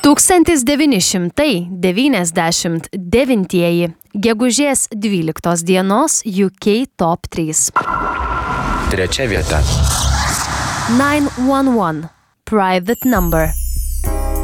1999 gegužės 12 dienos UK Top 3. Trečia vieta. 911 Private Number.